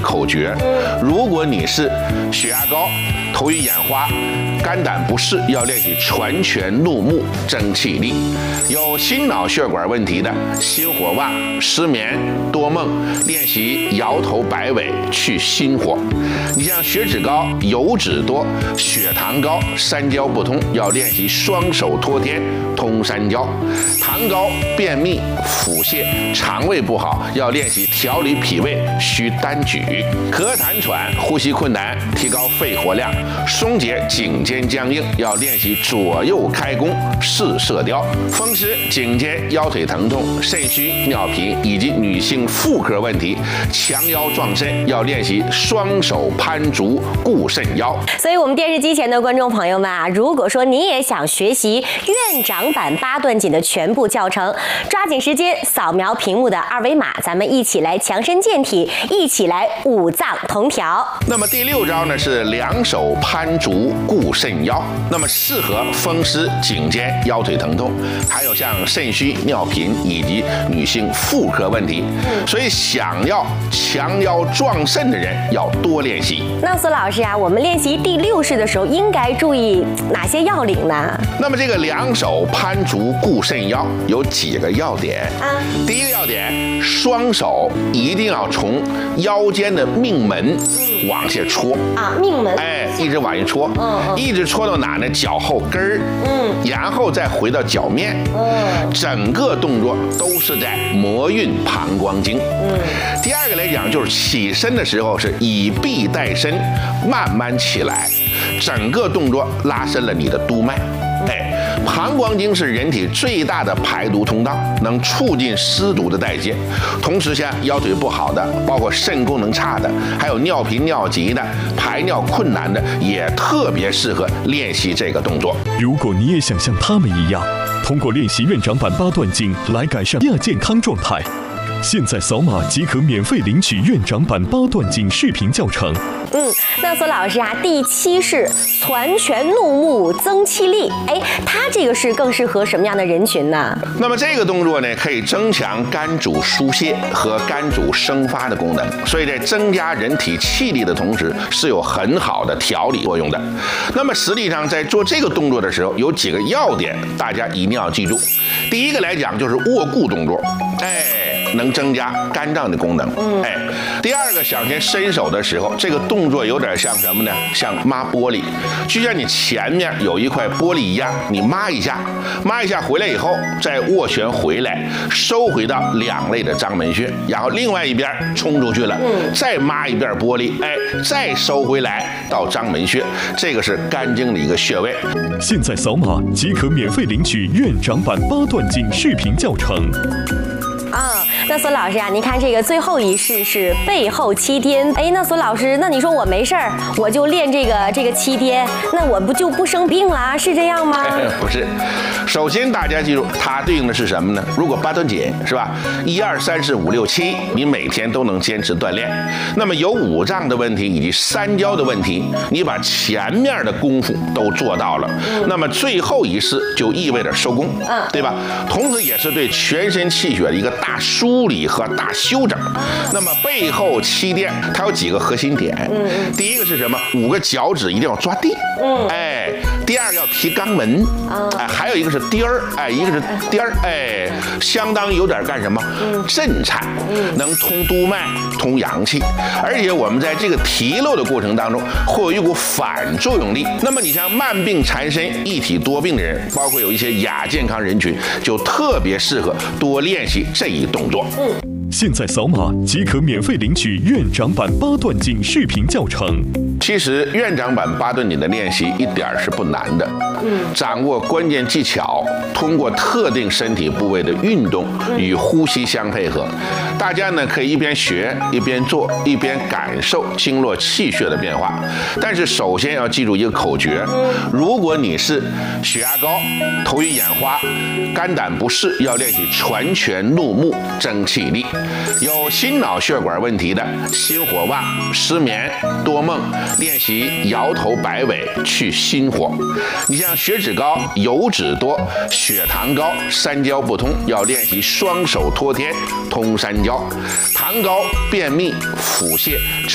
口诀：如果你是血压高、头晕眼花、肝胆不适，要练习全拳怒目争气力；有心脑血管问题的，心火旺、失眠、多梦，练习摇头摆尾去心火。你像血脂高、油脂多、血糖高、三焦不通，要练习双手托天通三焦；糖高、便秘、腹泻、肠胃不好，要练习调理脾胃需单举；咳痰喘、呼吸困难，提高肺活量；松解颈肩僵硬，要练习左右开弓试射雕；风湿、颈肩、腰腿疼痛、肾虚、尿频以及女性妇科问题，强腰壮肾，要练习双手攀竹固肾腰。 所以，我们电视机前的观众朋友们啊，如果说你也想学习院长版八段锦的全部教程，抓紧时间扫描屏幕的二维码，咱们一起来强身健体，一起来五脏同调。 那么第6招呢是两手攀竹固肾腰，那么适合风湿、颈肩、腰腿疼痛，还有像肾虚、尿频以及女性妇科问题。所以想要强腰壮肾的人要多练习。 那苏老师啊，我们练习第6式的时候应该注意哪些要领呢？ 那么这个两手攀竹固肾腰有几个要点啊？第一个要点，双手一定要从腰间的命门往下戳啊，命门， 一直往下戳，一直戳到哪呢？脚后跟儿，然后再回到脚面，整个动作都是在摩运膀胱经。第二个来讲，就是起身的时候是以臂带身，慢慢起来，整个动作拉伸了你的督脉。膀胱经是人体最大的排毒通道，能促进湿毒的代谢。同时，像腰腿不好的，包括肾功能差的，还有尿频尿急的、排尿困难的，也特别适合练习这个动作。 如果你也想像他们一样，通过练习院长版八段锦来改善亚健康状态，现在扫码即可免费领取院长版八段锦视频教程。 那苏老师啊，第7式攒拳怒目增气力，它这个是更适合什么样的人群呢？ 那么这个动作呢，可以增强肝主疏泄和肝主生发的功能，所以在增加人体气力的同时，是有很好的调理作用的。那么实际上在做这个动作的时候，有几个要点，大家一定要记住。第一个来讲就是握固动作，能增加肝脏的功能。第二个，想先伸手的时候，这个动作有点像什么呢？像抹玻璃，就像你前面有一块玻璃一样，你抹一下回来以后，再握拳回来，收回到两肋的章门穴，然后另外一边冲出去了，再抹一遍玻璃，再收回来到章门穴，这个是肝经的一个穴位。 现在扫码即可免费领取院长版八段锦视频教程。 那苏老师啊，您看这个最后一式是背后七颠，那苏老师，那你说我没事儿，我就练这个七颠，那我就不生病了，是这样吗？ 不是，首先大家记住，它对应的是什么呢？如果八段锦是吧，1、2、3、4、5、6、7，你每天都能坚持锻炼，那么有五脏的问题以及三焦的问题，你把前面的功夫都做到了，那么最后一式就意味着收工，对吧？同时也是对全身气血的一个大梳理和大休整。那么背后七颠它有几个核心点，第一个是什么？5个脚趾一定要抓地，第二个要提肛门，还有一个是颠儿，一个是颠儿，相当有点干什么？震颤，能通督脉、通阳气，而且我们在这个提溜的过程当中，会有一股反作用力。那么你像慢病缠身、一体多病的人，包括有一些亚健康人群，就特别适合多练习这一动作。 现在扫码即可免费领取院长版八段锦视频教程。 其实院长版八段锦的练习一点是不难的，掌握关键技巧，通过特定身体部位的运动与呼吸相配合，大家呢可以一边学一边做，一边感受经络气血的变化。但是首先要记住一个口诀：如果你是血压高、头晕眼花、肝胆不适，要练习全拳怒目争气力；有心脑血管问题的，心火旺、失眠、多梦，练习摇头摆尾去心火。你像血脂高、油脂多、血糖高、三焦不通，要练习双手托天通三焦；糖高、便秘、腹泻、